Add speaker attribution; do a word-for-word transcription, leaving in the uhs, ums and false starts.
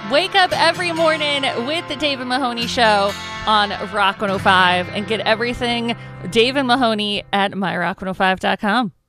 Speaker 1: Wake up every morning with the Dave and Mahoney Show on Rock one oh five and get everything Dave and Mahoney at my rock one oh five dot com.